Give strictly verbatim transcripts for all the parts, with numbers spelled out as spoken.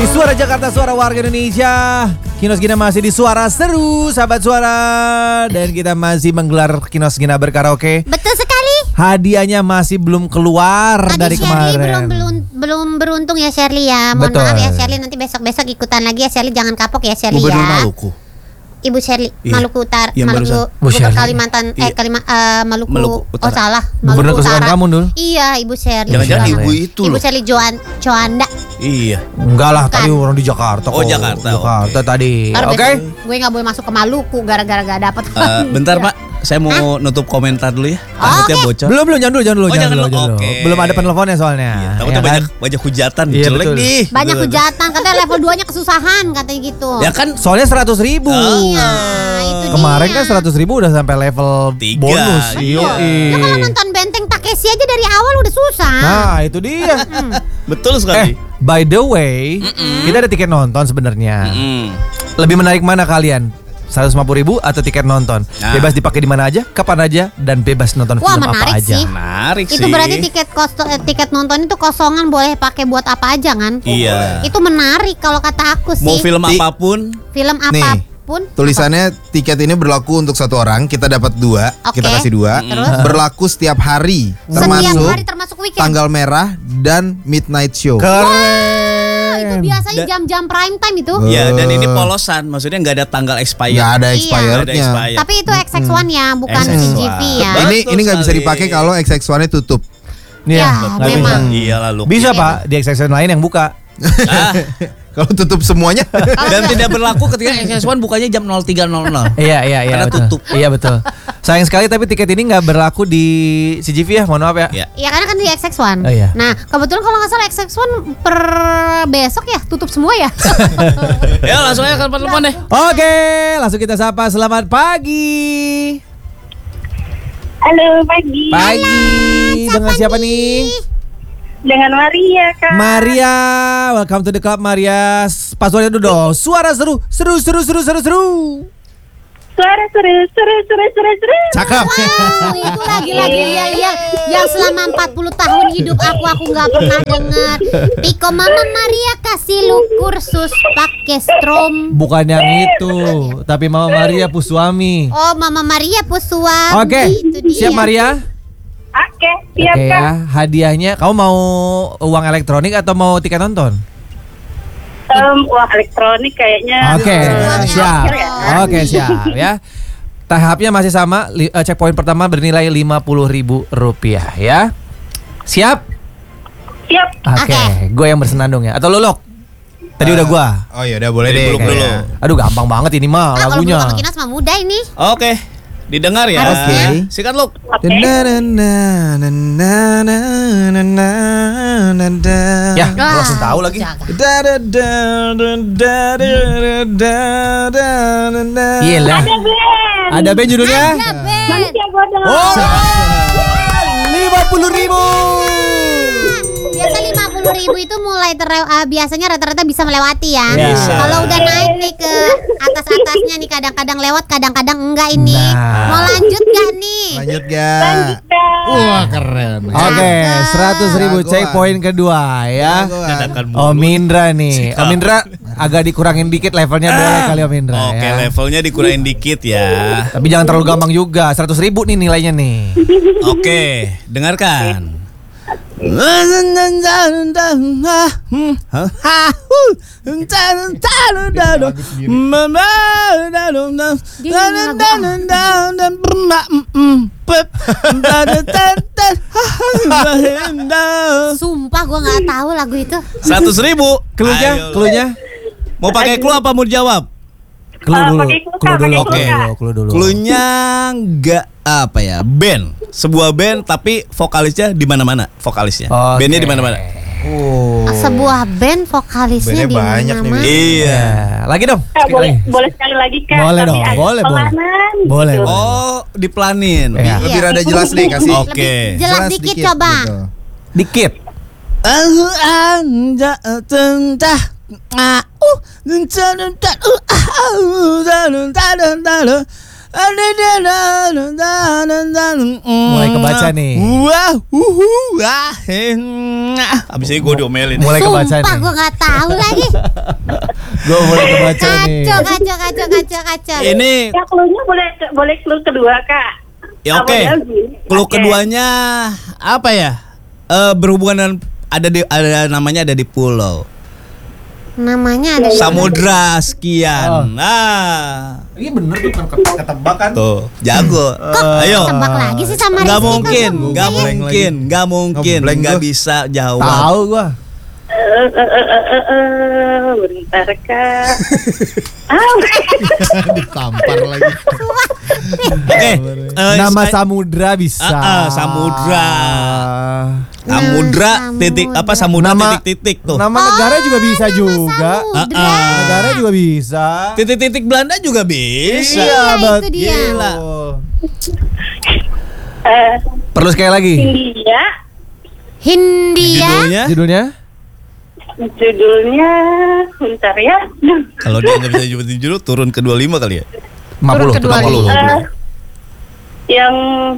Di Suara Jakarta, Suara Warga Indonesia, Kinos Gina masih di Suara Seru, sahabat Suara. Dan kita masih menggelar Kinos Gina berkaraoke. Betul sekali. Hadiahnya masih belum keluar Tadi dari Shirley kemarin. belum, belum belum beruntung ya Shirley ya. Mohon Betul. maaf ya Shirley, nanti besok-besok ikutan lagi ya Shirley, jangan kapok ya Shirley Gubernur ya. Maluku. Ibu Shirley, Iya. Maluku Utara, Yang Maluku, barusan. Bu bukan Shirley. Kalimantan, eh Iya. Kalima, eh, Maluku, Maluku oh Utara. salah, Gubernur Maluku kesukaan Utara. kamu, Dul. Iya, Ibu Shirley. Jangan-jangan Iya. ibu itu Ibu loh. Shirley Joan, Joanda. Iya. Enggak lah, Bukan. tadi orang di Jakarta kok. Oh, Jakarta, Jakarta oke. tadi. Ntar Oke. besok gue nggak boleh masuk ke Maluku gara-gara gak dapet. Eh, bentar Pak, saya mau nutup komentar dulu ya. Oh, Takutnya oke. bocor. Belum belum jangan dulu, jangan dulu, Oh, jangan jangan dulu, dulu. jangan dulu. Oke. Belum ada penelponnya soalnya. Iya, Ya takutnya kan? banyak banyak hujatan, Iya, jelek betul. nih. Banyak Gitu. hujatan, katanya level dua-nya kesusahan katanya gitu. Ya kan Soalnya seratus ribu. Oh. Iya, itu Kemarin dia. kan seratus ribu udah sampai level Tiga. bonus. Iya. Ya kalau nonton Benteng Takeshi aja dari awal udah susah. Nah, itu dia. betul eh, sekali. by the way, kita ada tiket nonton sebenarnya. Mm. Lebih menarik mana kalian? seratus lima puluh ribu atau tiket nonton? Nah. Bebas dipakai di mana aja, kapan aja, dan bebas nonton Wah, film apa menarik aja. sih. Menarik sih. Itu berarti tiket kosto, eh, tiket nonton itu kosongan, boleh pakai buat apa aja kan? Iya. Itu menarik kalau kata aku sih. Mau film Di- apapun. Film Nih, apapun. Tulisannya tiket ini berlaku untuk satu orang, kita dapat dua, Oke. kita kasih dua. Terus? Berlaku setiap hari, Setiap termasuk hari termasuk weekend. tanggal merah dan midnight show. Keren. Oh, itu biasanya Dan- jam-jam prime time itu. Ya, dan ini polosan, maksudnya nggak ada tanggal expire. Nggak ada Iya. expirednya. Nggak ada expire. Tapi itu X X satu ya, bukan X X satu. C G V ya. Betul Ini ini nggak bisa sekali. dipakai kalau X X one-nya tutup. Nih Ya, nggak bisa. memang. Iya lalu. Bisa Iya. Pak, di extension lain yang buka. Ah, Kalau tutup semuanya. dan tidak berlaku ketika X S one bukanya jam nol tiga nol nol. Iya iya iya. Karena betul. tutup. Iya betul. Sayang sekali tapi tiket ini nggak berlaku di C G V ya, mohon maaf ya. Ya. Iya karena kan di X X satu. Oh, iya. Nah kebetulan kalau nggak salah X X satu per besok ya tutup semua ya. Ya langsung aja ke telepon deh. Oke, langsung kita sapa. Selamat pagi. Halo, pagi. Pagi. Dengan siapa nih? Dengan Maria, Kak. Maria, welcome to the club Maria. Passwordnya dulu dong. Suara seru, seru, seru, seru, seru, seru. Suara seru, seru, seru, seru, seru. Cakep. Wow, itu lagi-lagi ya, ya, yang selama empat puluh tahun hidup aku aku nggak pernah dengar. Piko Mama Maria kasih lu kursus pakai strom. Bukan yang itu, tapi Mama Maria Puswami. Oh Mama Maria Puswa. Oke, Itu dia. siap Maria? Oke, siap, Oke Kak. ya, hadiahnya. Kamu mau uang elektronik atau mau tiket nonton? Em, wah, elektronik kayaknya. Oke, Uang siap. elektronik. Oke, siap ya. Tahapnya masih sama. li- eh, Checkpoint pertama bernilai lima puluh ribu rupiah ya. Siap? Siap. Oke, Oke. gue yang bersenandung ya. Atau Lolok? Tadi udah gua. Oh ya udah boleh Dari deh. buluk kayaknya. dulu. Aduh, gampang banget ini mah Ah, kalau lagunya. belum sama Kinas mah mudah ini. Oke, didengar ya. Harusnya. Sikat lu. Oke. Ya, Wah, lu langsung tahu lagi. jaga. Iya lah. Ada Ben. Ada band judulnya? Ada Ben. Manusia bodoh. Oh, lima puluh ribu. Biasa lima puluh ribu itu mulai terlew- ah, biasanya rata-rata bisa melewati ya. Bisa. Kalau udah naik nih ke atas-atasnya nih kadang-kadang lewat, kadang-kadang enggak ini. Nah. Mau lanjut gak nih? Lanjut gak? Lanjut, Kak. Wah keren. Oke, seratus ribu Jagoan. checkpoint kedua ya. Jagoan. Dadakan mulu. Om Indra nih. Siap. Om Indra agak dikurangin dikit levelnya boleh kali Om Indra Oke, ya. levelnya dikurangin dikit ya. Tapi jangan terlalu gampang juga. Seratus ribu nih nilainya nih. Oke, dengarkan. Sumpah gua nggak tahu lagu itu. Seratus ribu. Cluenya, Ayo. cluenya. Mau pakai clue apa mau dijawab? Clue Ah, dulu. pakai clue, Clue Kak, dulu. pakai Oke, clue, Kak. clue dulu. Cluenya nggak apa ya? Band. Sebuah band tapi vokalisnya di mana-mana. Vokalisnya. Oke. Bandnya di mana-mana. Oh. Sebuah band vokalisnya Bandnya di banyak nih, mana-mana. Bin. Iya. Ya, lagi dong. Kak, sekali boleh, lagi. boleh sekali lagi, Kak. Boleh Tapi dong, agak boleh, boleh. pelanan Boleh, gitu. boleh. Oh, diplanin. Iya. Lebih rada jelas nih kasih. Oke. Lebih jelas, dikit, coba. gitu. Dikit. Aku anja tentah au Mulai kebaca nih. Wah, uhu, wah. Abis ini gue diomelin. Mulai kebaca Sumpah nih. gue gak tahu lagi. Gue mulai kebaca nih. Kacau, kacau, kacau, kacau, kacau. Ini Ya clue-nya boleh boleh clue kedua kak. ya oke. Clue keduanya apa ya? Eh berhubungan dengan ada di ada namanya ada di pulau. Namanya ada Samudra Oh. sekian. Nah, Iya bener tuh kan ketebak kan. tuh jago. Ayo. tebak lagi sih sama Gak Rizky, mungkin, kok gak bisa ya? mungkin, gak mungkin, Ngeblank gak gua. bisa jawab. Tahu gua. Eh, eh, eh, eh, eh, eh, bentar kak. Ah, Ditampar lagi. Oke, eh, Nama Sky- samudra bisa. Ah, ah, samudra. Ah. Samudra Nah, titik apa samudra. samudra Nama- titik-titik tuh. Nama negara juga bisa juga. Samudra. Ah, ah. Negara juga bisa. Titik-titik Belanda juga bisa. Iya, itu betul. dia. Gila. eh, Perlu sekali lagi. India. Hindia. Judulnya? Judulnya? Judulnya bentar ya. Kalau dia nggak bisa nyebutin judul, turun ke dua puluh lima kali ya. lima puluh. Turun ke dua puluh. Eh, yang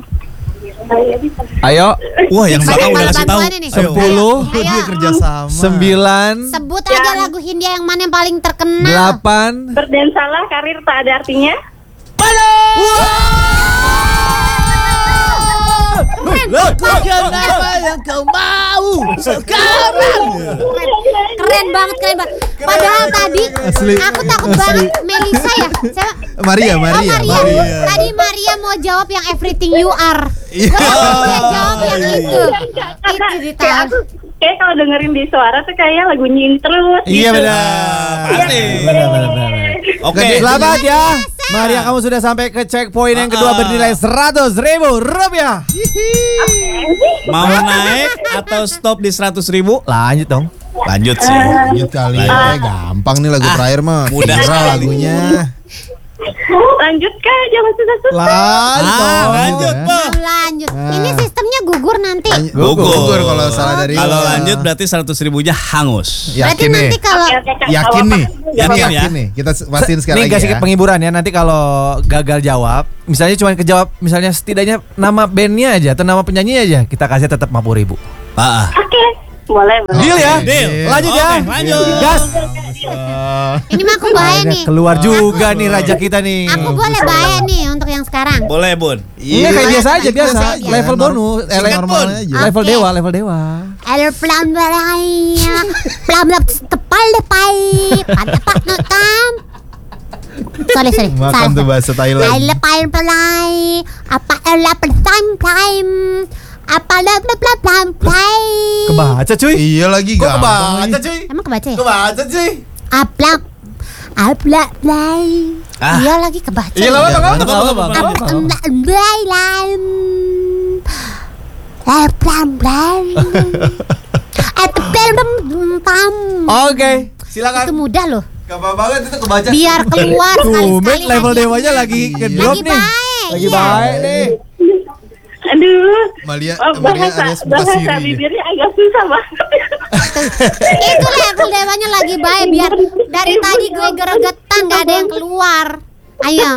Ayo. Wah, yang belakang udah kasih tahu. Bantuan ini. Ayo. Sepuluh. Ayo. Dia kerja sama. Sembilan. Sebut aja lagu Hindia yang mana yang paling terkenal. Delapan. berdan salah karir tak ada artinya. Kenapa yang kau mau sekarang? Keren, keren banget, keren banget. Padahal tadi Asli. aku takut Asli. banget Melisa ya. Siapa? Maria, Oh, Maria, Maria. Maria. Tadi Maria mau jawab yang everything you are. Iya. Gue takut dia jawab yang itu. Karena Itu kayak ditahan. aku kayak kalau dengerin di suara tuh kayak lagu nyin terus. Iya gitu. benar. Pasti. Benar, benar, benar. Oke. Selamat ya. Maria, kamu sudah sampai ke checkpoint yang kedua Ah. bernilai seratus ribu rupiah. Mau naik atau stop di seratus ribu? Lanjut dong. Lanjut sih. Lanjut kali ya. Gampang nih lagu terakhir mah. mudah Viral sekali. lagunya. Lanjut kak, jangan susah-susah. Lanjut. Ah, lanjut, Ya. Po. Mau lanjut. Nah. Ini sistemnya gugur nanti. Gugur. Gugur kalau salah dari Kalau lanjut berarti seratus ribunya hangus. Berarti Yakin nih. nanti kalau Oke, oke, Kak. Yakin Kalau nih. apa- Yakin Ini ya? yakin nih. Kita pastiin sekali Ini lagi kasih ya. penghiburan ya. Nanti kalau gagal jawab, misalnya cuma kejawab, misalnya setidaknya nama bandnya aja atau nama penyanyi aja, kita kasih tetap lima puluh ribu. Ah, ah. Oke, boleh. boleh. Deal ya? Deal. Lanjut ya. Oke, lanjut. Gas. ini mah aku bahaya Akhirnya nih. keluar juga nih raja kita nih. Aku boleh bahaya nih untuk yang sekarang. Boleh, Bun. Ini kayak biasa aja, biasa. aja. Level Norm- bonus, eh, Singkat, level, Bun. aja. level Oke. dewa, level dewa. Ada pelan belanya, pelan pelan tepal depai, pada pak nekam. Sorry sorry. Makan tuh bahasa Thailand. Ada pelan pelan, apa ada pelan pelan, apa ada pelan pelan pelan pelan. Kebaca cuy. Iya lagi Kok gampang. kebaca cuy? Emang kebaca ya? Kebaca cuy. Aplak, aplak play. Ah. Iya lagi kebaca. Iya nggak apa-apa, Iya, nggak apa-apa, apa-apa, apa-apa. nggak apa-apa. Aplak play lam. Aplak play. Aplak pam. Oke, Itu silakan. mudah loh. Gampang banget itu kebaca. Biar keluar Tumben sekali-sekali level hadiah. dewanya lagi ngedrop Lagi nih. baik, Lagi iya. baik nih. Aduh. Malia, Oh, Maria bahasa alias buka bahasa siri. bibirnya agak susah banget. Itu level dewanya lagi baik. Biar dari tadi gue geregetan gak ada yang keluar. Ayo.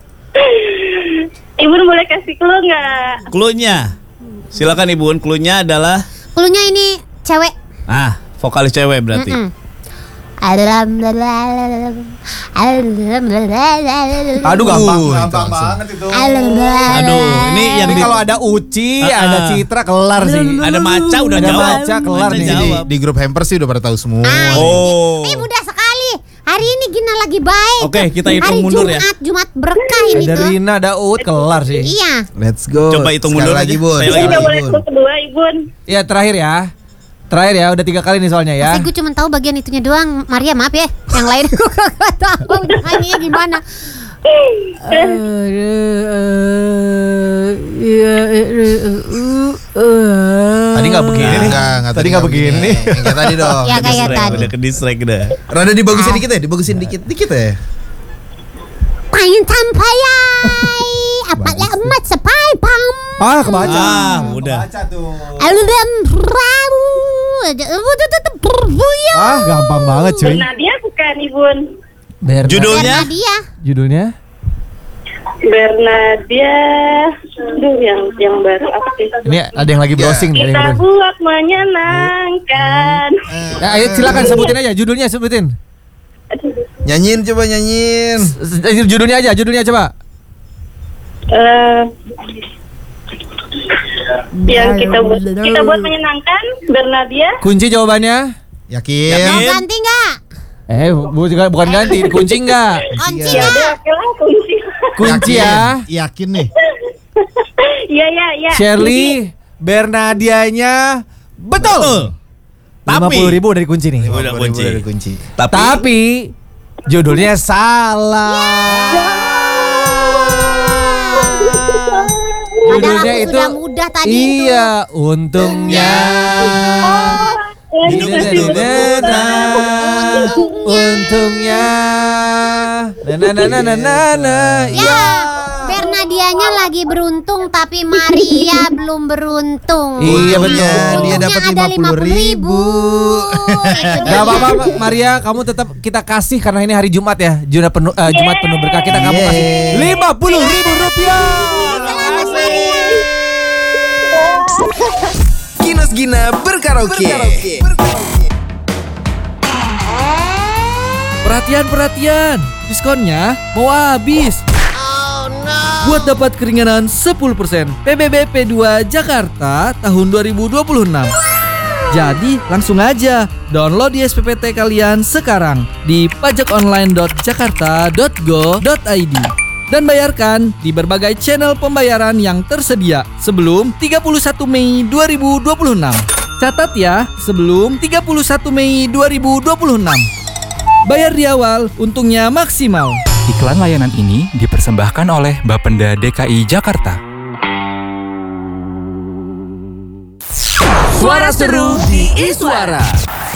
Ibu boleh kasih clue nggak? Cluenya. Silakan Ibu. Cluenya adalah Klunya ini cewek. ah, vokalis cewek berarti. Mm-mm. Aduh gampang, Uh, gampang itu langsung. banget itu. Aduh, ini yang Ini di, kalau ada Uci, Ah, ada ah. Citra kelar sih. ada Maca udah Ada jawab. Maca kelar Maca nih. Di, jawab. di grup hampers sih udah pada tahu semua. Ah, Oh. ini mudah sekali. Hari ini Gina lagi baik. Oke, kita hitung Hari mundur ya. Jumat, Jumat berkah ini Ada tuh. Rina, ada Ut kelar sih. Iya. Let's go. Coba hitung Sekali mundur lagi, aja. Bun. Saya Ini lagi. udah Sekali boleh lagi, clue Bun. kedua, Ibu. Ya terakhir ya. Terakhir ya, udah tiga kali nih soalnya ya. Tapi gue cuma tahu bagian itunya doang. Maria maaf ya. Yang lain gue gak tahu nyanyinya gimana. Tadi nggak begini nih. Enggak, enggak Tadi nggak begini. Yang kayak tadi dong. Ya kayak Distract, tadi. udah ke distract udah. Rada dibagusin dikit ya, dibagusin dikit dikit ya. Pengen sampai apa ya emat sepai pam. Ah, kebaca. Ah, udah. Kebaca tuh. Aludem ramu. Ah, gampang banget cuy. Nadia bukan, Ibu. Bernard. Judulnya? Nadia. Judulnya? Bernadia. Duh, yang yang baru apa sih? Ini ada yang lagi browsing nih. ada yang Kita browsing. buat menyenangkan. Ya, ayo silakan sebutin aja judulnya, sebutin. Nyanyiin coba nyanyiin. S- s- Judulnya aja, judulnya coba. Eh, yang kita buat kita buat menyenangkan, Bernadia. Kunci jawabannya? Yakin? Mau ganti nggak? Eh, bu- bukan bukan ganti, kunci enggak? Kunci Ya nggak? udah, oke lah, kunci. Kunci ya. Yakin nih. Iya, iya, iya. Shirley, Bernadianya betul. Lima puluh ribu dari kunci nih. Udah kunci. Udah kunci. Tapi, Tapi judulnya salah. Padahal aku sudah mudah tadi itu. Iya, untungnya. Na-na-na-na-na. Untungnya. Na-na-na-na-na-na. Ya, Bernadianya lagi beruntung tapi Maria belum beruntung. Iya, betul. Dia Untungnya dapat ada lima puluh ribu. Itu dia. Gak apa-apa Maria, kamu tetap kita kasih karena ini hari Jumat ya. Jumat penuh eh, Jumat penuh berkah, kita kamu kasih lima puluh ribu rupiah. Selamat Maria. Kinos Gina berkaraoke. Perhatian-perhatian, diskonnya mau habis. Buat dapat keringanan sepuluh persen P B B P dua Jakarta tahun dua ribu dua puluh enam. Jadi langsung aja download di S P P T kalian sekarang di pajakonline dot jakarta dot go dot i d dan bayarkan di berbagai channel pembayaran yang tersedia sebelum tiga puluh satu Mei dua ribu dua puluh enam. Catat ya, sebelum tiga puluh satu Mei dua ribu dua puluh enam. Bayar di awal, untungnya maksimal. Iklan layanan ini dipersembahkan oleh Bapenda D K I Jakarta. Suara seru di Iswara.